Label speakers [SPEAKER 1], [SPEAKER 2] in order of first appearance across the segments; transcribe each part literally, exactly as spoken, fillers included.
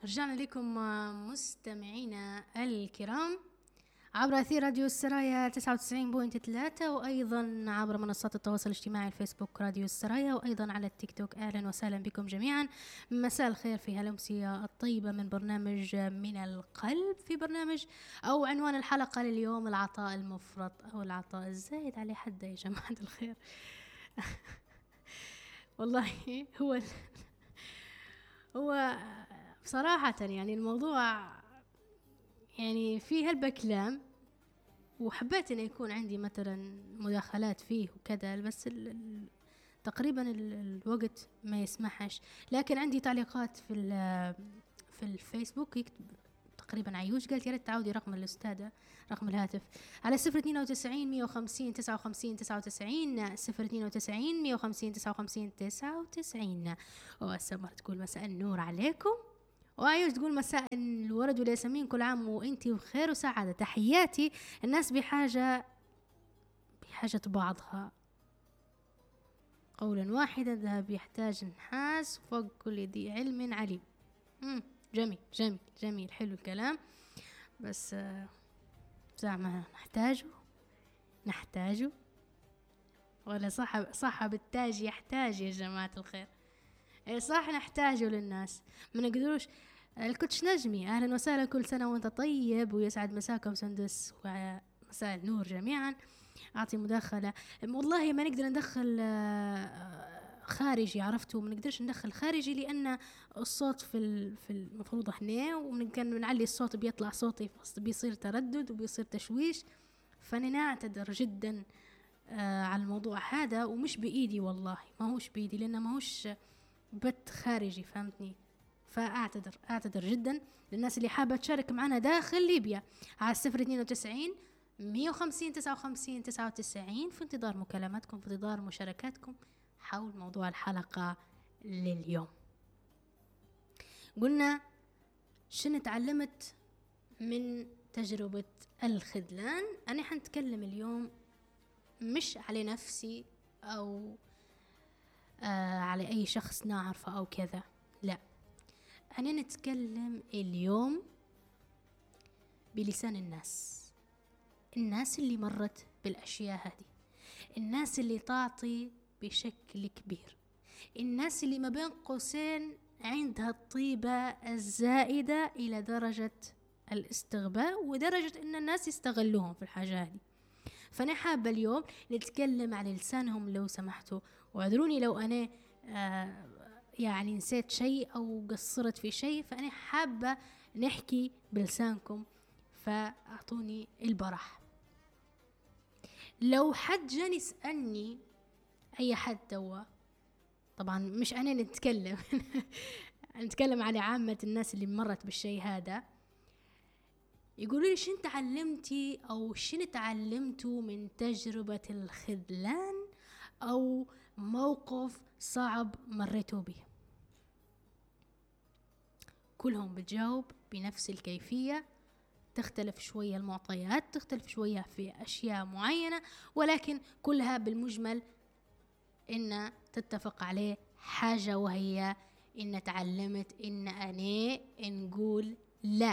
[SPEAKER 1] رجعنا لكم مستمعينا الكرام عبر أثير راديو السرايا تسعة وتسعين فاصلة ثلاثة، وأيضا عبر منصات التواصل الاجتماعي الفيسبوك راديو السرايا، وأيضا على التيك توك. أهلا وسهلا بكم جميعا. مساء الخير في هالأمسية الطيبة من برنامج من القلب، في برنامج أو عنوان الحلقة لليوم العطاء المفرط أو العطاء الزايد على حد يا جماعة الخير. والله هو هو بصراحة يعني الموضوع يعني فيه هالبكلام، وحبيت أن يكون عندي مثلا مداخلات فيه وكذا، بس ال ال تقريبا ال الوقت ما يسمحش. لكن عندي تعليقات في في الفيسبوك يكتب تقريبا عيوش، قالت يا ريت تعودي رقم الأستاذة رقم الهاتف على صفر اثنين وتسعين مية وخمسين تسعة وخمسين تسعة وتسعين صفر اثنين وتسعين مية وخمسين تسعة وخمسين تسعة وتسعين. وسمر تقول مساء النور عليكم، وعيوش تقول مساء الورد والياسمين، كل عام وانتي بخير وسعادة. تحياتي، الناس بحاجة بحاجة بعضها، قولا واحدا ذهب يحتاج نحاس فوق كل ذي علم عليم. مم. جميل جميل جميل، حلو الكلام، بس زعما نحتاجه نحتاجه ولا صاحب صاحب التاج يحتاج يا جماعة الخير؟ اي صح، نحتاجه للناس، ما نقدروش. الكوتش نجمي اهلا وسهلا، كل سنة وانت طيب ويسعد مساكم سندس ومساء النور جميعا. اعطي مداخلة، والله ما نقدر ندخل خارجي، عرفتوا ما نقدرش ندخل خارجي لان الصوت في في المفروض هنا، وكان نعلي الصوت بيطلع صوتي بيصير تردد وبيصير تشويش، فانا نعتذر جدا آه على الموضوع هذا، ومش بايدي والله، ما هوش بايدي لانه ما هوش بث خارجي، فهمتني؟ فاعتذر اعتذر جدا للناس اللي حابه تشارك معنا داخل ليبيا على صفر اثنين وتسعين مية وخمسين تسعة وخمسين تسعة وتسعين، في انتظار مكالماتكم، في انتظار مشاركاتكم حول موضوع الحلقة لليوم. قلنا شنو تعلمت من تجربة الخذلان. أنا حنتكلم اليوم مش على نفسي أو آه على أي شخص نعرفه أو كذا، لا، أنا نتكلم اليوم بلسان الناس، الناس اللي مرت بالأشياء هذه، الناس اللي تعطي بشكل كبير، الناس اللي ما بين قوسين عندها الطيبة الزائدة إلى درجة الاستغباء ودرجة إن الناس يستغلوهم في الحاجة هذه. فأنا حابة اليوم نتكلم على لسانهم لو سمحتوا، واعذروني لو أنا آه يعني نسيت شيء أو قصرت في شيء، فأنا حابة نحكي بلسانكم، فأعطوني البرح. لو حد جاني يسألني، أي حد توا، طبعا مش أنا نتكلم نتكلم على عامة الناس اللي مرت بالشيء هذا، يقولوا لي شن تعلمتي أو شن تعلمتوا من تجربة الخذلان أو موقف صعب مريتوا به. كلهم بتجاوب بنفس الكيفية، تختلف شوية المعطيات، تختلف شوية في أشياء معينة، ولكن كلها بالمجمل إن تتفق عليه حاجة، وهي إن تعلمت إن أنا نقول لا.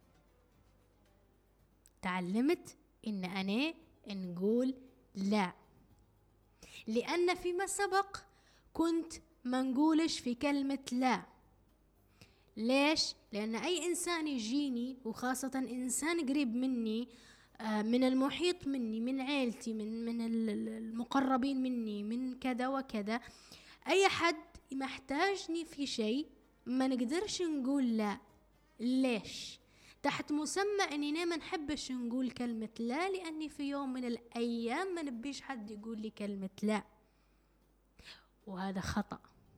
[SPEAKER 1] تعلمت إن أنا نقول لا، لأن فيما سبق كنت ما نقولش في كلمة لا. ليش؟ لأن أي إنسان يجيني، وخاصة إنسان قريب مني من المحيط مني، من عيلتي، من من المقربين مني، من كذا وكذا، أي حد محتاجني في شيء ما نقدرش نقول لا. ليش؟ تحت مسمى أننا ما نحبش نقول كلمة لا، لأني في يوم من الأيام ما نبيش حد يقول لي كلمة لا، وهذا خطأ.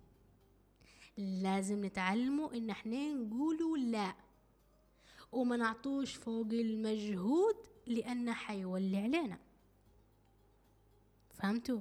[SPEAKER 1] لازم نتعلموا إن احنا نقولوا لا وما نعطوش فوق المجهود، لأنه حيولي علينا. فهمتوا؟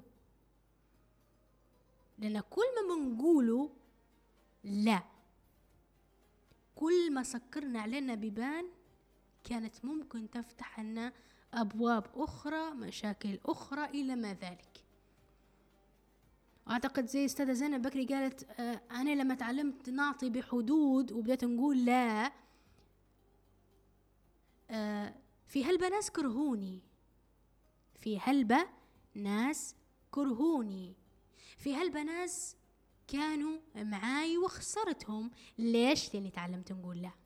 [SPEAKER 1] لأن كل ما بنقولوا لا، كل ما سكرنا علينا بيبان كانت ممكن تفتح لنا أبواب أخرى، مشاكل أخرى إلى ما ذلك. واعتقد زي استاذة زينب بكري قالت آه انا لما تعلمت نعطي بحدود وبدأت نقول لا، آه في هلبة ناس كرهوني، في هلبة ناس كرهوني في هلبة ناس كانوا معاي وخسرتهم. ليش؟ لاني تعلمت نقول لا.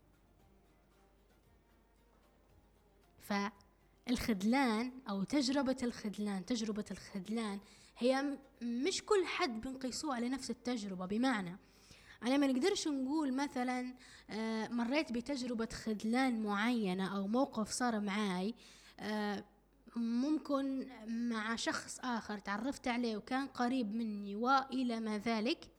[SPEAKER 1] فالخذلان او تجربة الخذلان تجربة الخذلان هي مش كل حد بنقيسوه على نفس التجربة. بمعنى أنا ما نقدرش نقول مثلا مريت بتجربة خذلان معينة أو موقف صار معاي ممكن مع شخص آخر تعرفت عليه وكان قريب مني وإلى ما ذلك،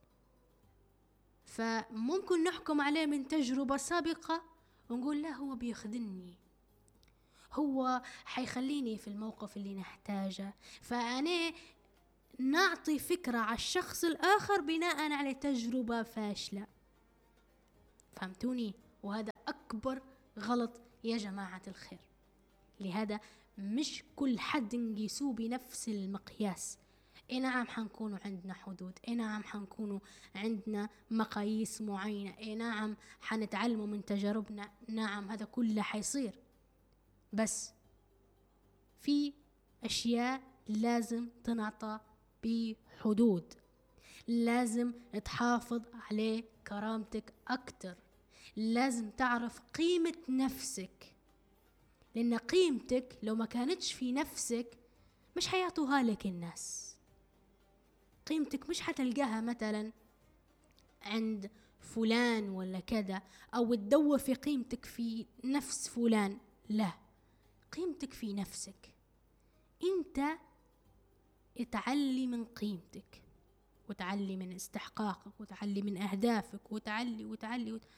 [SPEAKER 1] فممكن نحكم عليه من تجربة سابقة ونقول لا هو بيخذلني، هو حيخليني في الموقف اللي نحتاجه. فأنا نعطي فكرة على الشخص الآخر بناء على تجربة فاشلة. فهمتوني؟ وهذا أكبر غلط يا جماعة الخير. لهذا مش كل حد نقيسوه بنفس المقياس. اي نعم حنكونوا عندنا حدود، اي نعم حنكونوا عندنا مقاييس معينة، اي نعم حنتعلموا من تجاربنا، نعم هذا كله حيصير، بس في أشياء لازم تنعطى بحدود. لازم تحافظ على كرامتك أكتر، لازم تعرف قيمة نفسك، لأن قيمتك لو ما كانتش في نفسك مش حيعطوها لك الناس. قيمتك مش حتلقاها مثلا عند فلان ولا كذا، أو تدور في قيمتك في نفس فلان، لا، قيمتك في نفسك. انت اتعلي من قيمتك، وتعلي من استحقاقك، وتعلي من أهدافك، وتعلي وتعلي وت...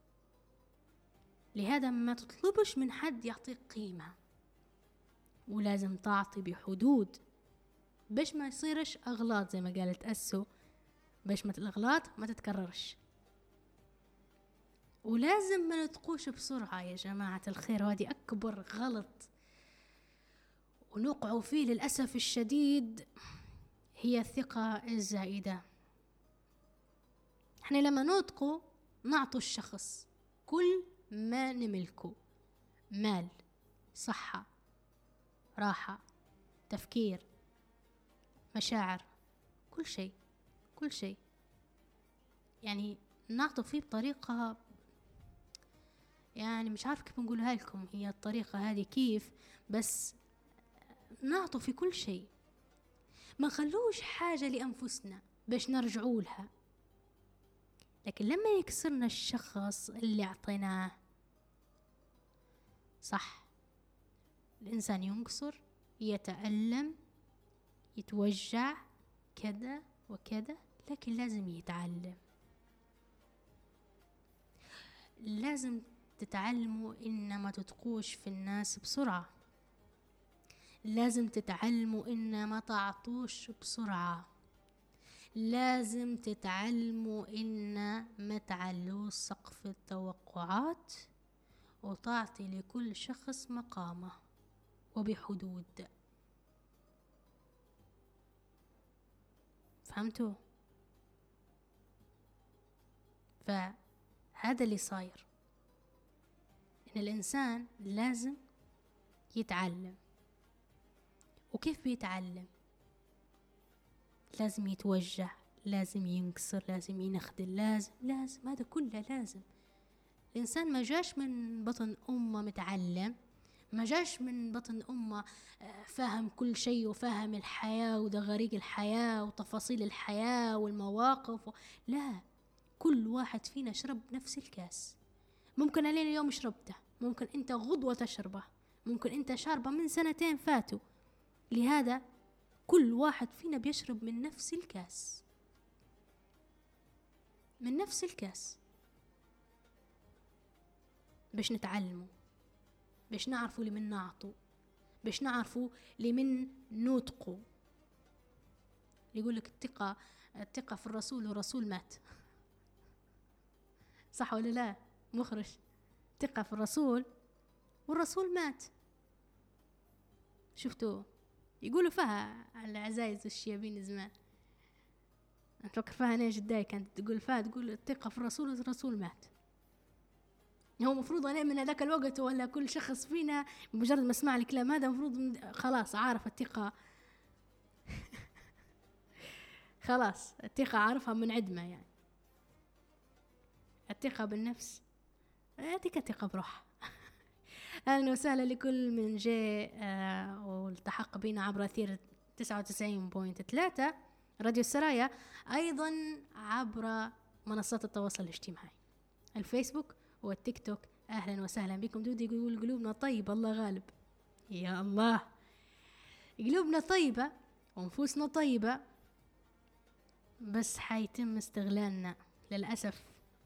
[SPEAKER 1] لهذا ما تطلبش من حد يعطيك قيمة، ولازم تعطي بحدود باش ما يصيرش أغلاط زي ما قالت أسو، باش ما الأغلاط ما تتكررش. ولازم ما نتقوش بسرعة يا جماعة الخير، وهذه أكبر غلط ونقع فيه للأسف الشديد، هي الثقة الزائدة. احنا لما نطقو نعطو الشخص كل ما نملكه، مال، صحة، راحة، تفكير، مشاعر، كل شيء كل شيء يعني نعطو فيه بطريقة، يعني مش عارف كيف نقولها لكم هي الطريقة هذه كيف، بس نعطو في كل شيء، ما نخلوش حاجة لأنفسنا باش نرجعوا لها. لكن لما يكسرنا الشخص اللي أعطيناه، صح الإنسان ينكسر، يتألم، يتوجع كذا وكذا، لكن لازم يتعلم. لازم تتعلموا إن ما تتقوش في الناس بسرعة، لازم تتعلموا إن ما تعطوش بسرعة، لازم تتعلموا إن ما تعلوش سقف التوقعات، وتعطي لكل شخص مقامه وبحدود. فهمتوا؟ فهذا اللي صاير، إن الإنسان لازم يتعلم. وكيف بيتعلم؟ لازم يتوجع، لازم ينكسر، لازم ينخدل، لازم لازم هذا كله لازم. الإنسان ما جاش من بطن أمه متعلم، ما جاش من بطن أمه فاهم كل شيء وفاهم الحياة ودغاريق الحياة وتفاصيل الحياة والمواقف و... لا، كل واحد فينا شرب نفس الكاس. ممكن علينا اليوم شربته، ممكن أنت غدوة تشربه، ممكن أنت شاربه من سنتين فاتوا. لهذا كل واحد فينا بيشرب من نفس الكاس، من نفس الكاس، باش نتعلموا، باش نعرفوا لمن نعطوا، باش نعرفوا لمن نوتقوا. يقولك الثقة الثقة في الرسول والرسول مات، صح ولا لا؟ مخرج ثقة في الرسول والرسول مات. شفتوا يقولوا فيها العزايز والشيابين زمان، أتفكر فيها أنا جداي كانت تقول فيها، تقول الثقة في الرسول، الرسول مات. هو مفروض أنا من هذاك الوقت ولا كل شخص فينا مجرد ما اسمع الكلام هذا مفروض خلاص عارف الثقة خلاص الثقة عارفها منعدمة يعني. الثقة بالنفس يعطيك ثقة بروح. أهلا وسهلا لكل من جاء آه والتحق بنا عبر أثير تسعة وتسعين بوينت ثلاثة راديو السرايا، أيضا عبر منصات التواصل الاجتماعي الفيسبوك والتيك توك. أهلا وسهلا بكم. دودي يقول قلوبنا طيبة الله غالب. يا الله، قلوبنا طيبة ونفوسنا طيبة، بس حيتم استغلالنا للأسف.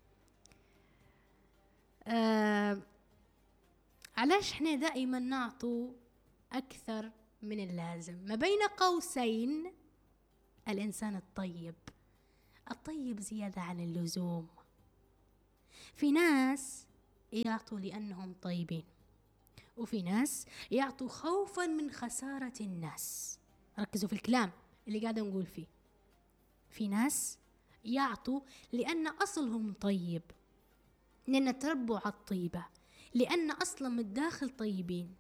[SPEAKER 1] آه علاش احنا دائما نعطوا أكثر من اللازم؟ ما بين قوسين الإنسان الطيب، الطيب زيادة عن اللزوم. في ناس يعطوا لأنهم طيبين، وفي ناس يعطوا خوفا من خسارة الناس. ركزوا في الكلام اللي قاعدة نقول فيه. في ناس يعطوا لأن أصلهم طيب، لأن تربوا على الطيبة، لأن أصلا من الداخل طيبين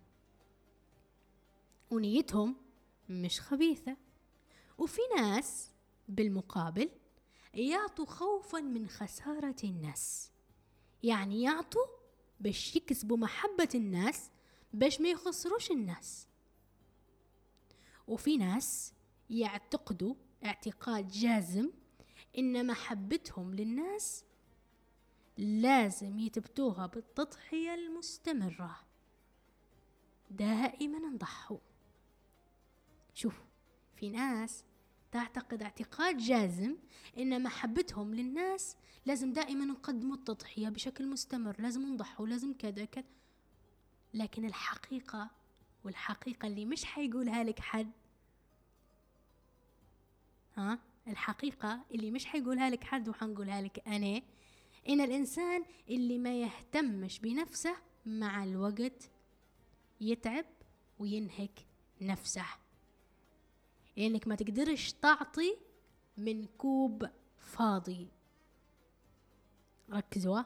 [SPEAKER 1] ونيتهم مش خبيثة. وفي ناس بالمقابل يعطوا خوفا من خسارة الناس، يعني يعطوا باش يكسبوا محبة الناس باش ما يخسروش الناس. وفي ناس يعتقدوا اعتقاد جازم إن محبتهم للناس لازم يثبتوها بالتضحية المستمرة، دائما نضحوا. شوف، في ناس تعتقد اعتقاد جازم إن محبتهم للناس لازم دائما نقدموا التضحية بشكل مستمر، لازم نضحوا، لازم كذا كذا. لكن الحقيقة، والحقيقة اللي مش حيقولها لك حد، ها الحقيقة اللي مش حيقولها لك حد وحنقولها لك أنا، إن الإنسان اللي ما يهتمش بنفسه مع الوقت يتعب وينهك نفسه. لأنك يعني ما تقدرش تعطي من كوب فاضي. ركزوا،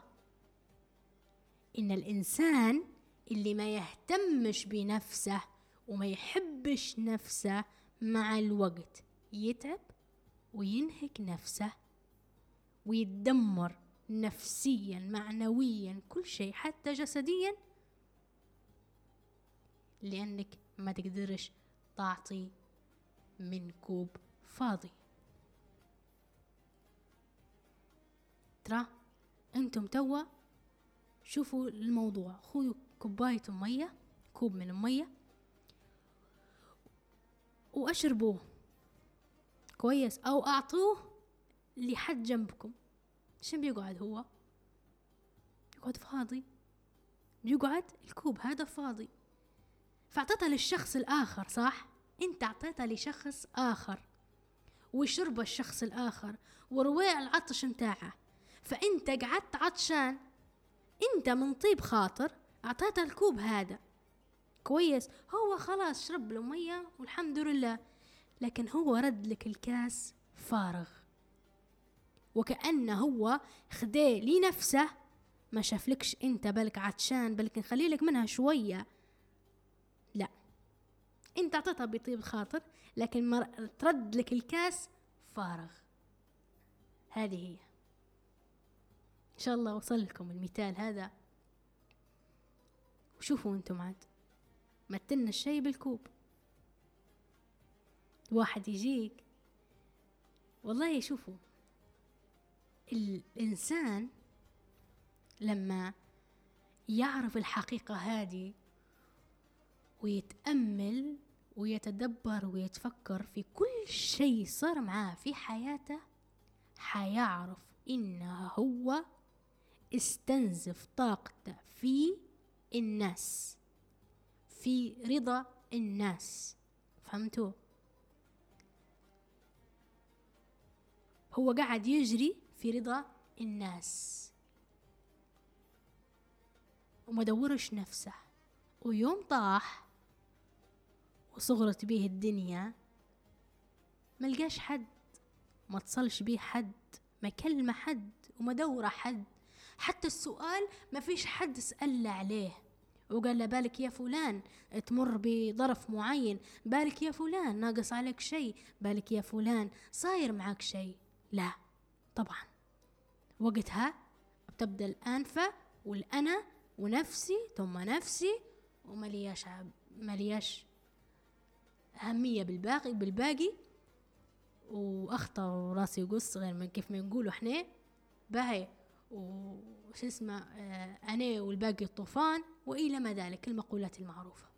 [SPEAKER 1] إن الإنسان اللي ما يهتمش بنفسه وما يحبش نفسه مع الوقت يتعب وينهك نفسه ويتدمر نفسيا معنويا كل شيء حتى جسديا، لأنك ما تقدرش تعطي من كوب فاضي. ترى انتم توا شوفوا الموضوع، خذوا كوباية مية، كوب من المية واشربوه كويس، او اعطوه لحد جنبكم. شن بيقعد؟ هو يقعد فاضي، بيقعد الكوب هذا فاضي. فاعطيتها للشخص الآخر، صح؟ انت اعطيتها لشخص آخر وشرب الشخص الآخر وروى العطش متاعه، فانت قعدت عطشان، انت من طيب خاطر اعطيتها الكوب هذا كويس، هو خلاص شرب له مية والحمد لله، لكن هو رد لك الكاس فارغ، وكأنه هو خداه لنفسه، ما شافلكش انت بالك عطشان بالك نخلي لك منها شوية. لا، انت اعطيتها بطيب خاطر لكن مر... ترد لك الكاس فارغ. هذه هي. ان شاء الله وصل لكم المثال هذا. وشوفوا انتم عاد مثلنا الشيء بالكوب. واحد يجيك، والله يشوفوا الإنسان لما يعرف الحقيقة هذه ويتأمل ويتدبر ويتفكر في كل شيء صار معاه في حياته، حيعرف إنه هو استنزف طاقته في الناس، في رضا الناس. فهمتوا؟ هو قاعد يجري في رضا الناس وما دورش نفسه، ويوم طاح وصغرت به الدنيا ملقاش حد ما اتصلش بيه حد، ما كلمة حد، وما دورة حد، حتى السؤال ما فيش حد سأل عليه وقال له بالك يا فلان تمر بظرف معين، بالك يا فلان ناقص عليك شيء، بالك يا فلان صاير معك شيء. لا طبعا، وقتها بتبدأ الأنفة والأنا ونفسي ثم نفسي، وملياش ملياش أهمية بالباقي بالباقي وأخطى وراسي يقص، غير من كيف ما نقولوا احنا باهي وش اسمه آه أنا والباقي الطوفان وإلى ما ذلك المقولات المعروفة.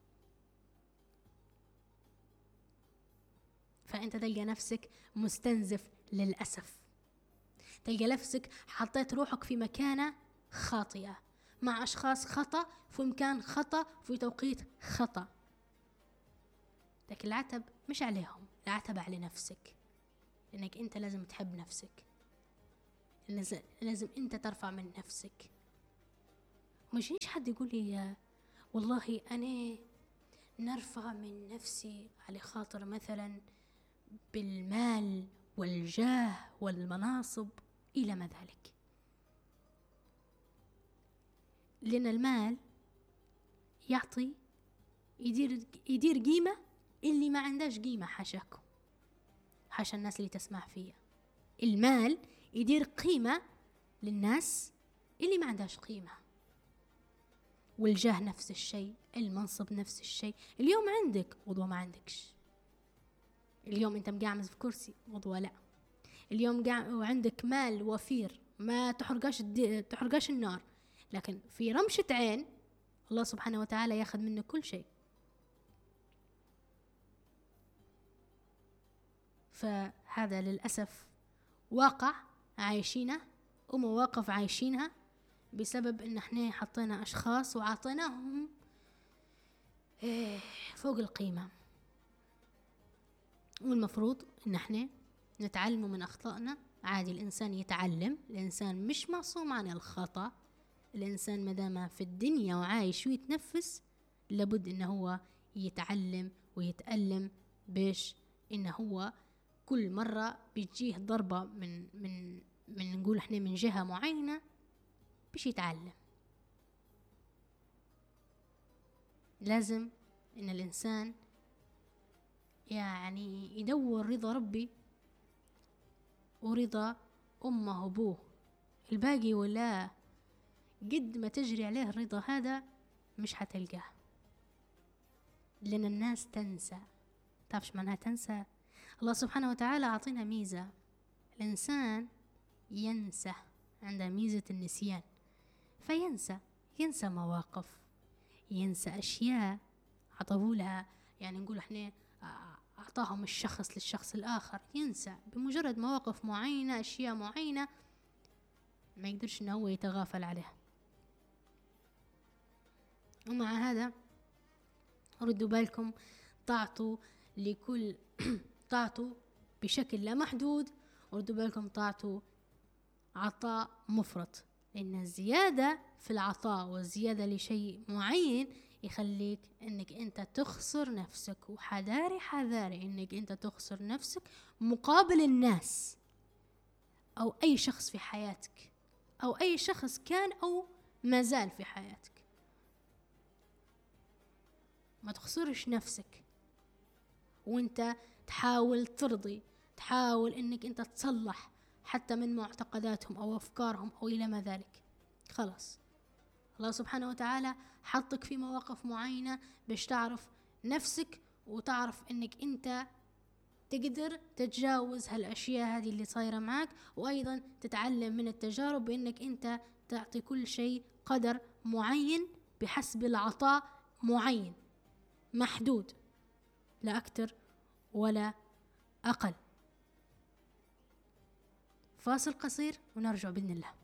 [SPEAKER 1] فأنت تلقى نفسك مستنزف للأسف، تلقى نفسك حطيت روحك في مكانة خاطئة مع أشخاص خطأ في مكان خطأ في توقيت خطأ. لكن العتب مش عليهم، العتب على نفسك، لأنك أنت لازم تحب نفسك، لازم أنت ترفع من نفسك. مش نيش حد يقول لي والله أنا نرفع من نفسي على خاطر مثلا بالمال والجاه والمناصب إلى ما ذلك، لأن المال يعطي يدير يدير قيمة اللي ما عندهاش قيمة، حاشاكم حاشا الناس اللي تسمع فيها. المال يدير قيمة للناس اللي ما عندهاش قيمة، والجاه نفس الشيء، المنصب نفس الشيء. اليوم عندك غدوة ما عندكش، اليوم انت مقعمز في كرسي غدوة لا، اليوم قاعد وعندك مال وفير ما تحرقاش تحرقاش النار، لكن في رمشة عين الله سبحانه وتعالى ياخذ منك كل شيء. فهذا للأسف واقع عايشينه ومواقف عايشينها بسبب ان احنا حطينا اشخاص وعطيناهم فوق القيمة. والمفروض ان احنا نتعلم من اخطائنا. عادي الانسان يتعلم، الانسان مش معصوم عن الخطأ، الانسان مدام في الدنيا وعايش ويتنفس لابد ان هو يتعلم ويتألم، باش ان هو كل مرة بيجيه ضربة من من من نقول احنا من جهة معينة باش يتعلم. لازم ان الانسان يعني يدور رضا ربي ورضا امه وابوه، الباقي ولا قد ما تجري عليه الرضا هذا مش حتلقاه، لان الناس تنسى. تعرفش معناها تنسى؟ الله سبحانه وتعالى عطينا ميزة، الانسان ينسى، عنده ميزة النسيان، فينسى ينسى مواقف، ينسى أشياء عطولها، يعني نقول احنا أعطاهم الشخص للشخص الآخر، ينسى بمجرد مواقف معينة، أشياء معينة ما يقدرش إنه هو يتغافل عليها. ومع هذا ردوا بالكم، تعطوا لكل تعطوا بشكل لا محدود، وردوا بالكم تعطوا عطاء مفرط، لأن الزيادة في العطاء والزيادة لشيء معين يخليك انك انت تخسر نفسك. وحذاري حذاري انك انت تخسر نفسك مقابل الناس او اي شخص في حياتك، او اي شخص كان او ما زال في حياتك. ما تخسرش نفسك وانت تحاول ترضي، تحاول انك انت تصلح حتى من معتقداتهم او افكارهم او الى ما ذلك. خلاص الله سبحانه وتعالى حطك في مواقف معينة باش تعرف نفسك وتعرف انك انت تقدر تتجاوز هالاشياء هذه اللي صايرة معك، وايضا تتعلم من التجارب بانك انت تعطي كل شيء قدر معين بحسب العطاء معين محدود، لا اكتر ولا اقل. فاصل قصير ونرجع بإذن الله.